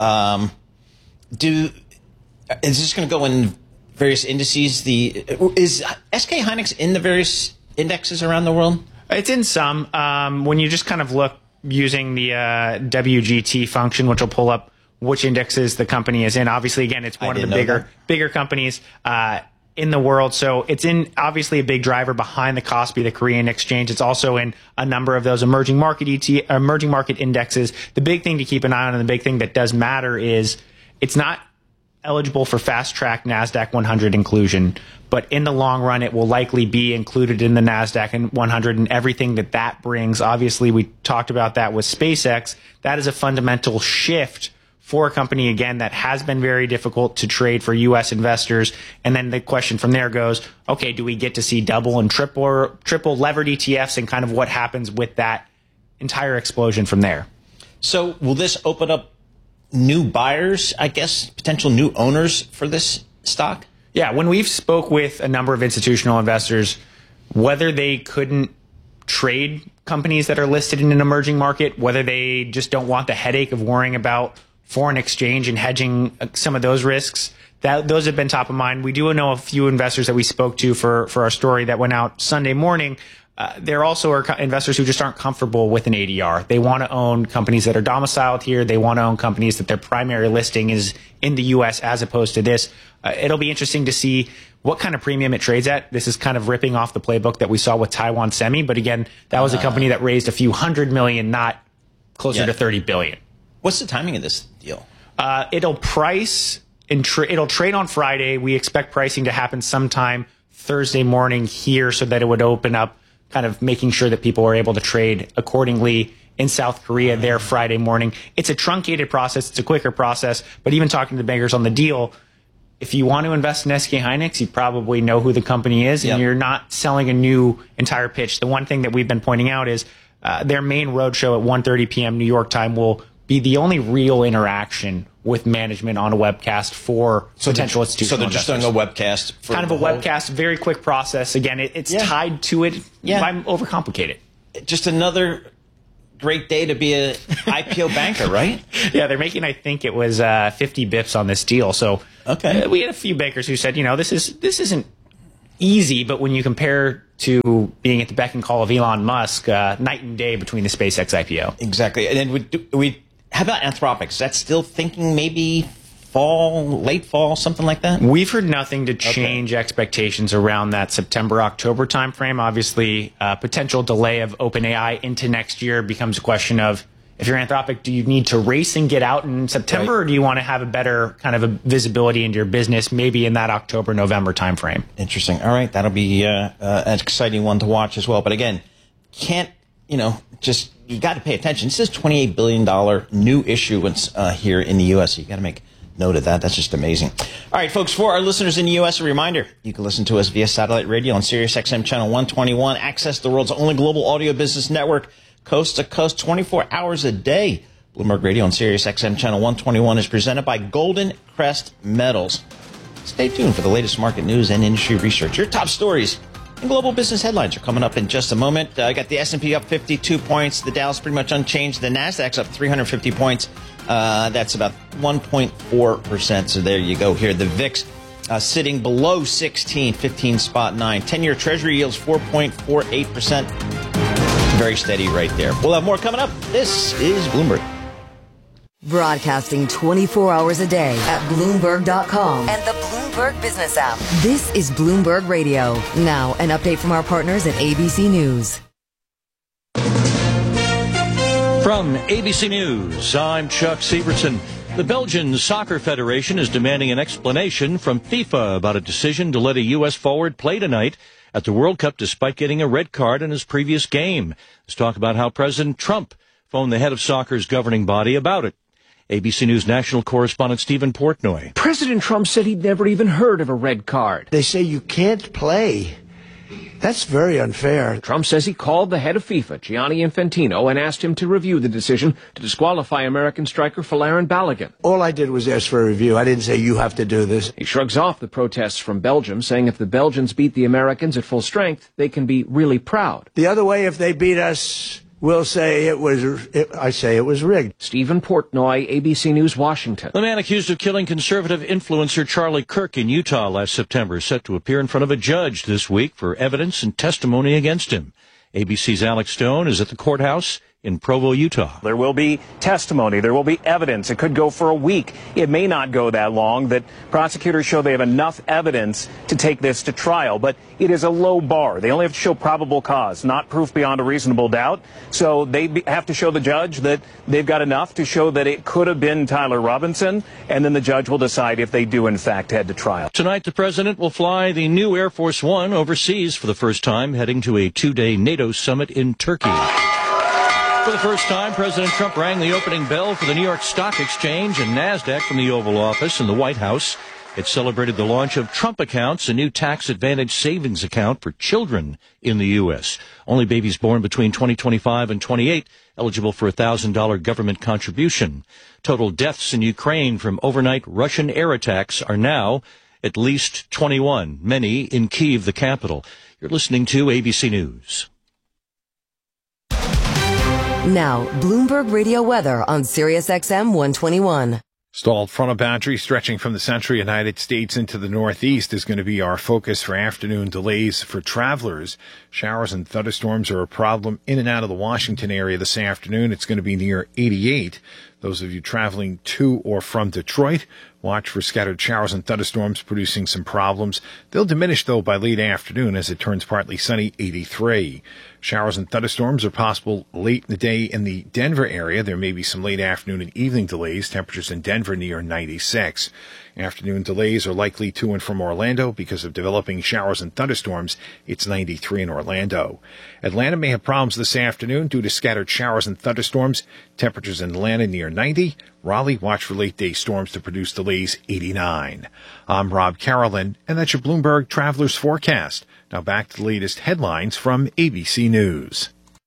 is this going to go in various indices? Is SK Hynix in the various indexes around the world? It's in some. When you just kind of look using the WGT function, which will pull up which indexes the company is in. Obviously, again, it's one of the bigger companies in the world. So it's in obviously a big driver behind the Kospi, the Korean exchange. It's also in a number of those emerging market indexes. The big thing to keep an eye on, and the big thing that does matter, is it's not eligible for fast track NASDAQ 100 inclusion, but in the long run, it will likely be included in the NASDAQ 100 and everything that brings. Obviously, we talked about that with SpaceX. That is a fundamental shift for a company, again, that has been very difficult to trade for U.S. investors. And then the question from there goes, okay, do we get to see double and triple levered ETFs, and kind of what happens with that entire explosion from there? So will this open up new buyers, I guess, potential new owners for this stock? Yeah, when we've spoke with a number of institutional investors, whether they couldn't trade companies that are listed in an emerging market, whether they just don't want the headache of worrying about foreign exchange and hedging some of those risks, those have been top of mind. We do know a few investors that we spoke to for our story that went out Sunday morning there also are investors who just aren't comfortable with an ADR. They want to own companies that are domiciled here. They want to own companies that their primary listing is in the U.S. as opposed to this. It'll be interesting to see what kind of premium it trades at. This is kind of ripping off the playbook that we saw with Taiwan Semi. But again, that was a company that raised a few $100 million, not closer to $30 billion. What's the timing of this deal? It'll price and it'll trade on Friday. We expect pricing to happen sometime Thursday morning here so that it would open up, kind of making sure that people are able to trade accordingly in South Korea there Friday morning. It's a truncated process. It's a quicker process. But even talking to the bankers on the deal, if you want to invest in SK Hynix, you probably know who the company is, and you're not selling a new entire pitch. The one thing that we've been pointing out is their main roadshow at 1:30 p.m. New York time will be the only real interaction with management on a webcast for potential institutional So they're just investors. doing a webcast? For kind of a webcast, very quick process. Again, it's tied to it. I'm overcomplicated. Just another great day to be an IPO banker, right? Yeah, they're making, I think it was 50 bips on this deal. So we had a few bankers who said, this isn't easy, but when you compare to being at the beck and call of Elon Musk, night and day between the SpaceX IPO. Exactly. And then how about Anthropic? Is that still thinking maybe late fall, something like that? We've heard nothing to change expectations around that September-October timeframe. Obviously, potential delay of OpenAI into next year becomes a question of, if you're Anthropic, do you need to race and get out in September, or do you want to have a better kind of a visibility into your business, maybe in that October-November timeframe? Interesting. All right. That'll be an exciting one to watch as well. But again, you got to pay attention. This is $28 billion new issuance here in the U.S. So you got to make note of that. That's just amazing. All right, folks, for our listeners in the U.S., a reminder, you can listen to us via satellite radio on Sirius XM channel 121, access the world's only global audio business network, coast to coast, 24 hours a day. Bloomberg Radio on Sirius XM channel 121 is presented by Golden Crest Metals. Stay tuned for the latest market news and industry research. Your top stories and global business headlines are coming up in just a moment. I got the S&P up 52 points. The Dow's pretty much unchanged. The Nasdaq's up 350 points. That's about 1.4%. So there you go here. The VIX sitting below 16, 15.9. 10-year Treasury yields 4.48%. Very steady right there. We'll have more coming up. This is Bloomberg. Broadcasting 24 hours a day at Bloomberg.com and the Bloomberg Business app. This is Bloomberg Radio. Now, an update from our partners at ABC News. From ABC News, I'm Chuck Sievertson. The Belgian Soccer Federation is demanding an explanation from FIFA about a decision to let a U.S. forward play tonight at the World Cup despite getting a red card in his previous game. Let's talk about how President Trump phoned the head of soccer's governing body about it. ABC News national correspondent Stephen Portnoy. President Trump said he'd never even heard of a red card. They say you can't play. That's very unfair. Trump says he called the head of FIFA, Gianni Infantino, and asked him to review the decision to disqualify American striker Folarin Balogun. All I did was ask for a review. I didn't say you have to do this. He shrugs off the protests from Belgium, saying if the Belgians beat the Americans at full strength, they can be really proud. The other way, if they beat us, we'll say it was rigged. Stephen Portnoy, ABC News, Washington. The man accused of killing conservative influencer Charlie Kirk in Utah last September is set to appear in front of a judge this week for evidence and testimony against him. ABC's Alex Stone is at the courthouse in Provo, Utah. There will be testimony. There will be evidence. It could go for a week. It may not go that long. That prosecutors show they have enough evidence to take this to trial. But it is a low bar. They only have to show probable cause, not proof beyond a reasonable doubt. So they have to show the judge that they've got enough to show that it could have been Tyler Robinson. And then the judge will decide if they do, in fact, head to trial. Tonight, the president will fly the new Air Force One overseas for the first time, heading to a two-day NATO summit in Turkey. For the first time, President Trump rang the opening bell for the New York Stock Exchange and NASDAQ from the Oval Office in the White House. It celebrated the launch of Trump Accounts, a new tax-advantaged savings account for children in the U.S. Only babies born between 2025 and 28 eligible for a $1,000 government contribution. Total deaths in Ukraine from overnight Russian air attacks are now at least 21, many in Kyiv, the capital. You're listening to ABC News. Now, Bloomberg Radio weather on Sirius XM 121. Stalled frontal boundary stretching from the central United States into the northeast is going to be our focus for afternoon delays for travelers. Showers and thunderstorms are a problem in and out of the Washington area this afternoon. It's going to be near 88. Those of you traveling to or from Detroit, watch for scattered showers and thunderstorms producing some problems. They'll diminish, though, by late afternoon as it turns partly sunny, 83. Showers and thunderstorms are possible late in the day in the Denver area. There may be some late afternoon and evening delays. Temperatures in Denver near 96. Afternoon delays are likely to and from Orlando because of developing showers and thunderstorms. It's 93 in Orlando. Atlanta may have problems this afternoon due to scattered showers and thunderstorms. Temperatures in Atlanta near 90. Raleigh, watch for late day storms to produce delays, 89. I'm Rob Carolyn, and that's your Bloomberg Travelers Forecast. Now back to the latest headlines from ABC News.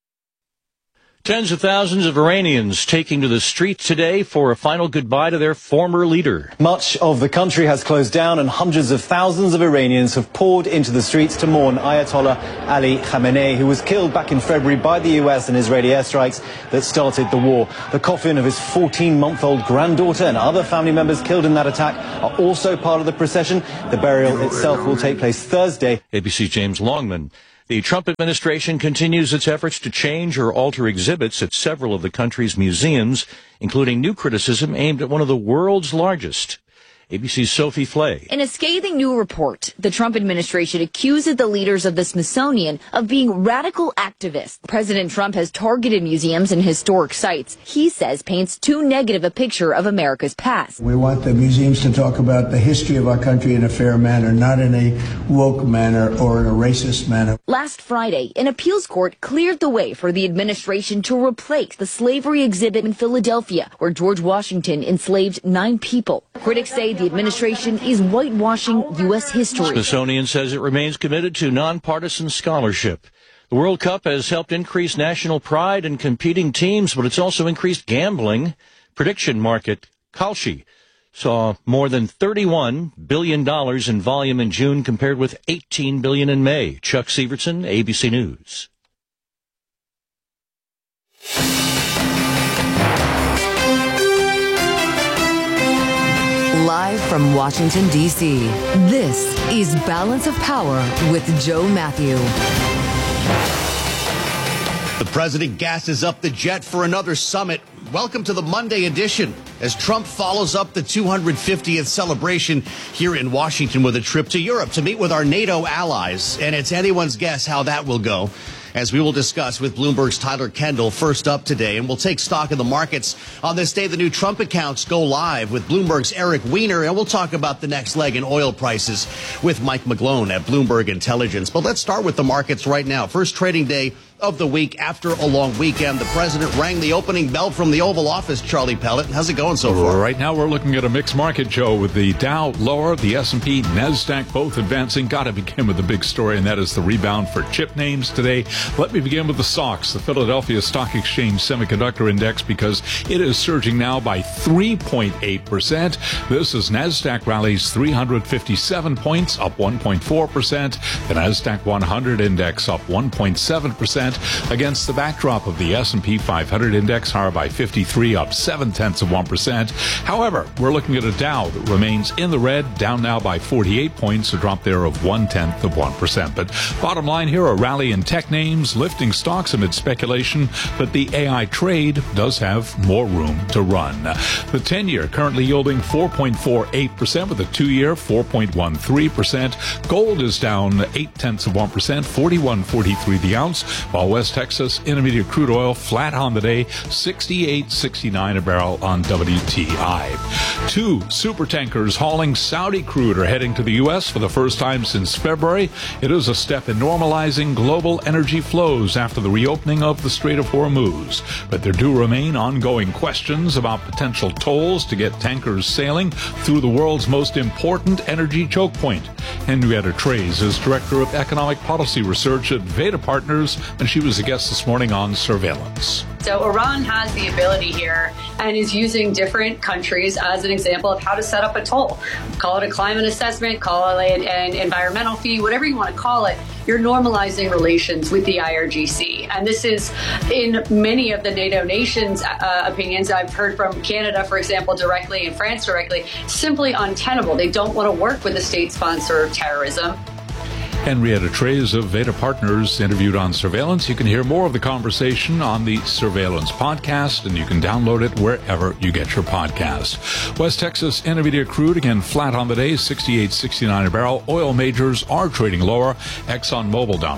Tens of thousands of Iranians taking to the streets today for a final goodbye to their former leader. Much of the country has closed down and hundreds of thousands of Iranians have poured into the streets to mourn Ayatollah Ali Khamenei, who was killed back in February by the US and Israeli airstrikes that started the war. The coffin of his 14-month-old granddaughter and other family members killed in that attack are also part of the procession. The burial itself will take place Thursday. ABC's James Longman. The Trump administration continues its efforts to change or alter exhibits at several of the country's museums, including new criticism aimed at one of the world's largest. ABC's Sophie Flay. In a scathing new report, the Trump administration accuses the leaders of the Smithsonian of being radical activists. President Trump has targeted museums and historic sites he says paints too negative a picture of America's past. We want the museums to talk about the history of our country in a fair manner, not in a woke manner or in a racist manner. Last Friday, an appeals court cleared the way for the administration to replace the slavery exhibit in Philadelphia, where George Washington enslaved 9 people. Critics say the administration is whitewashing U.S. history. Smithsonian says it remains committed to nonpartisan scholarship. The World Cup has helped increase national pride in competing teams, but it's also increased gambling. Prediction market Kalshi saw more than $31 billion in volume in June compared with $18 billion in May. Chuck Severson, ABC News. Live from Washington, D.C., this is Balance of Power with Joe Matthew. The president gasses up the jet for another summit. Welcome to the Monday edition as Trump follows up the 250th celebration here in Washington with a trip to Europe to meet with our NATO allies. And it's anyone's guess how that will go, as we will discuss with Bloomberg's Tyler Kendall first up today. And we'll take stock of the markets on this day the new Trump accounts go live with Bloomberg's Eric Weiner. And we'll talk about the next leg in oil prices with Mike McGlone at Bloomberg Intelligence. But let's start with the markets right now. First trading day of the week after a long weekend. The president rang the opening bell from the Oval Office, Charlie Pellet. How's it going so far? Right now we're looking at a mixed market, Joe, with the Dow lower, the S&P, NASDAQ both advancing. Got to begin with the big story, and that is the rebound for chip names today. Let me begin with the SOX, the Philadelphia Stock Exchange Semiconductor Index, because it is surging now by 3.8%. This is NASDAQ rallies 357 points, up 1.4%. The NASDAQ 100 index up 1.7%. Against the backdrop of the S&P 500 index higher by 53, up 0.7%. However, we're looking at a Dow that remains in the red, down now by 48 points, a drop there of 0.1%. But bottom line here, a rally in tech names, lifting stocks amid speculation, but the AI trade does have more room to run. The 10-year currently yielding 4.48%, with the 2-year 4.13%. Gold is down 0.8%, 41.43 the ounce, while West Texas Intermediate crude oil flat on the day, 68.69 a barrel on WTI. 2 super tankers hauling Saudi crude are heading to the U.S. for the first time since February. It is a step in normalizing global energy flows after the reopening of the Strait of Hormuz. But there do remain ongoing questions about potential tolls to get tankers sailing through the world's most important energy choke point. Henrietta Treyz is Director of Economic Policy Research at Veda Partners, and she was a guest this morning on Surveillance. So Iran has the ability here and is using different countries as an example of how to set up a toll. Call it a climate assessment, call it an environmental fee, whatever you want to call it. You're normalizing relations with the IRGC. And this is in many of the NATO nations' opinions. I've heard from Canada, for example, directly, and France directly, simply untenable. They don't want to work with a state sponsor of terrorism. Henrietta Trey's of Veda Partners interviewed on Surveillance. You can hear more of the conversation on the Surveillance podcast, and you can download it wherever you get your podcast. West Texas Intermediate crude again flat on the day, 68.69 a barrel. Oil majors are trading lower. ExxonMobil down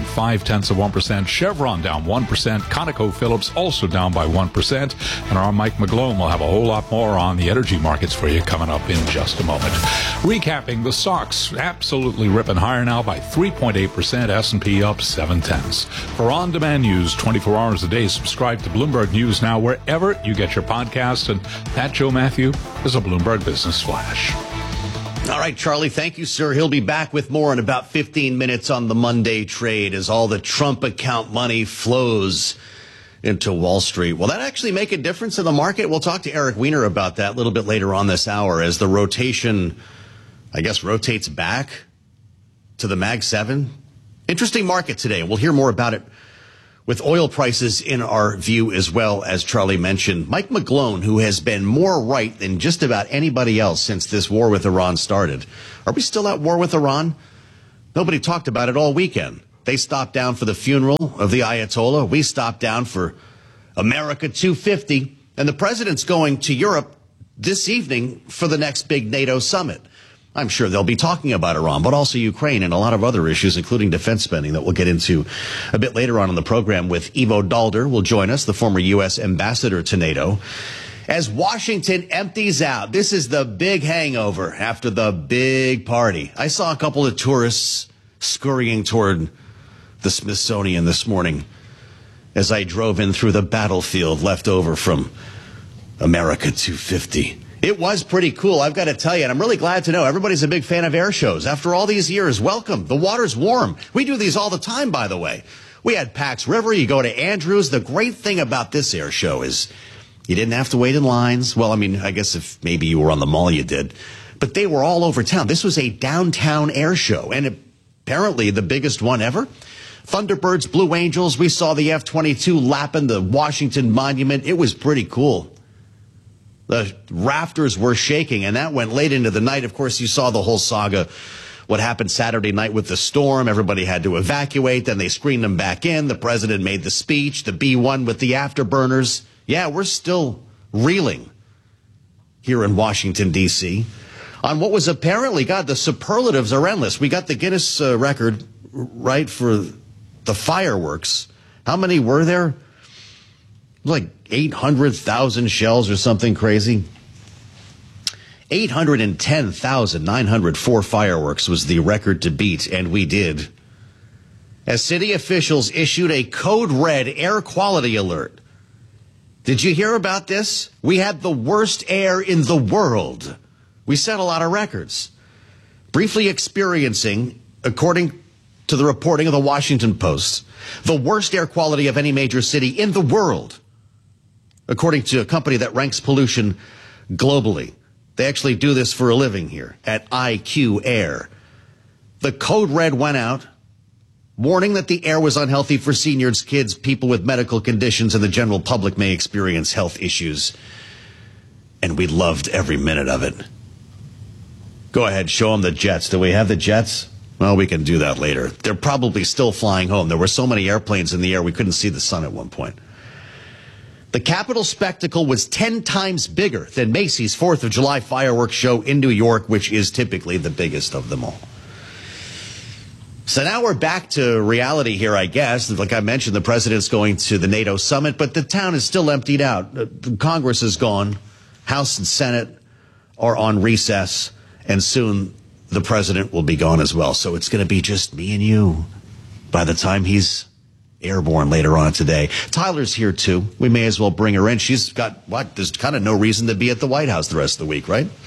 0.5%. Chevron down 1%. ConocoPhillips also down by 1%. And our Mike McGlone will have a whole lot more on the energy markets for you coming up in just a moment. Recapping, the stocks absolutely ripping higher now by 3.8%, S&P up 0.7. For on-demand news 24 hours a day, subscribe to Bloomberg News Now wherever you get your podcast. And that, Joe Matthew, is a Bloomberg Business Flash. All right, Charlie, thank you, sir. He'll be back with more in about 15 minutes on the Monday trade as all the Trump account money flows into Wall Street. Will that actually make a difference in the market? We'll talk to Eric Weiner about that a little bit later on this hour as the rotation, I guess, rotates back to the Mag 7. Interesting market today. We'll hear more about it with oil prices in our view as well, as Charlie mentioned. Mike McGlone, who has been more right than just about anybody else since this war with Iran started. Are we still at war with Iran? Nobody talked about it all weekend. They stopped down for the funeral of the Ayatollah. We stopped down for America 250. And the president's going to Europe this evening for the next big NATO summit. I'm sure they'll be talking about Iran, but also Ukraine and a lot of other issues, including defense spending that we'll get into a bit later on in the program with Ivo Dalder will join us, the former U.S. ambassador to NATO. As Washington empties out, this is the big hangover after the big party. I saw a couple of tourists scurrying toward the Smithsonian this morning as I drove in through the battlefield left over from America 250. It was pretty cool, I've got to tell you, and I'm really glad to know everybody's a big fan of air shows. After all these years, welcome. The water's warm. We do these all the time, by the way. We had Pax River, you go to Andrews. The great thing about this air show is you didn't have to wait in lines. Well, I mean, I guess if maybe you were on the mall, you did. But they were all over town. This was a downtown air show, and apparently the biggest one ever. Thunderbirds, Blue Angels, we saw the F-22 lapping the Washington Monument. It was pretty cool. The rafters were shaking, and that went late into the night. Of course, you saw the whole saga, what happened Saturday night with the storm. Everybody had to evacuate. Then they screened them back in. The president made the speech, the B-1 with the afterburners. Yeah, we're still reeling here in Washington, D.C. on what was apparently, God, the superlatives are endless. We got the Guinness record, right, for the fireworks. How many were there? Like 800,000 shells or something crazy. 810,904 fireworks was the record to beat, and we did. As city officials issued a code red air quality alert. Did you hear about this? We had the worst air in the world. We set a lot of records. Briefly experiencing, according to the reporting of the Washington Post, the worst air quality of any major city in the world. According to a company that ranks pollution globally. They actually do this for a living here at IQ Air. The code red went out, warning that the air was unhealthy for seniors, kids, people with medical conditions, and the general public may experience health issues. And we loved every minute of it. Go ahead, show them the jets. Do we have the jets? Well, we can do that later. They're probably still flying home. There were so many airplanes in the air, we couldn't see the sun at one point. The Capitol spectacle was 10 times bigger than Macy's 4th of July fireworks show in New York, which is typically the biggest of them all. So now we're back to reality here, I guess. Like I mentioned, the president's going to the NATO summit, but the town is still emptied out. Congress is gone. House and Senate are on recess, and soon the president will be gone as well. So it's going to be just me and you by the time he's airborne later on today. Tyler's here, too. We may as well bring her in. She's got, there's kind of no reason to be at the White House the rest of the week, right?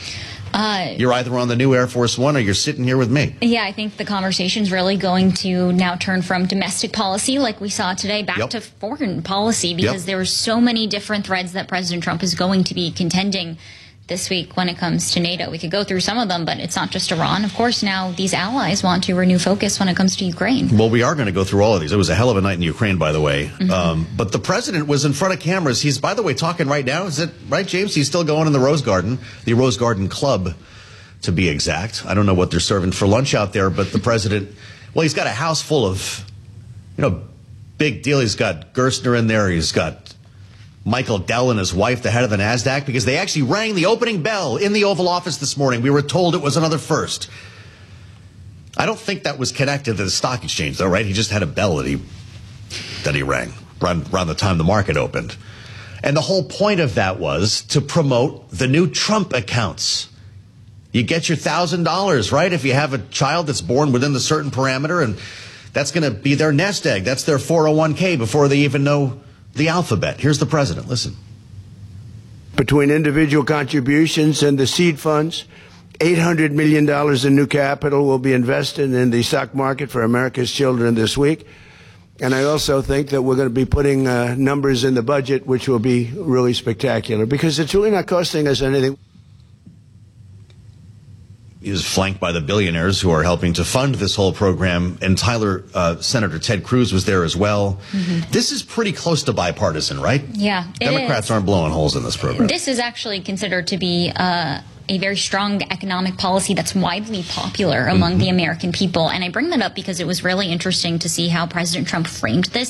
You're either on the new Air Force One or you're sitting here with me. Yeah, I think the conversation's really going to now turn from domestic policy, like we saw today, back to foreign policy, because there are so many different threads that President Trump is going to be contending this week when it comes to NATO. We could go through some of them, but it's not just Iran. Of course, now these allies want to renew focus when it comes to Ukraine. Well, we are going to go through all of these. It was a hell of a night in Ukraine, by the way. But the president was in front of cameras. He's, by the way, talking right now. Is it right, James? He's still going in the Rose Garden Club, to be exact. I don't know what they're serving for lunch out there, but the president, well, he's got a house full of, big deal. He's got Gerstner in there. He's got Michael Dell and his wife, the head of the NASDAQ, because they actually rang the opening bell in the Oval Office this morning. We were told it was another first. I don't think that was connected to the stock exchange, though, right? He just had a bell that he rang around the time the market opened. And the whole point of that was to promote the new Trump accounts. You get your $1,000, right? If you have a child that's born within the certain parameter, and that's going to be their nest egg. That's their 401k before they even know the alphabet. Here's the president. Listen. Between individual contributions and the seed funds, $800 million in new capital will be invested in the stock market for America's children this week. And I also think that we're going to be putting numbers in the budget which will be really spectacular, because it's really not costing us anything. He was flanked by the billionaires who are helping to fund this whole program, and Senator Ted Cruz was there as well. This is pretty close to bipartisan, right? Yeah, Democrats aren't blowing holes in this program. This is actually considered to be a very strong economic policy that's widely popular among the American people. And I bring that up because it was really interesting to see how President Trump framed this.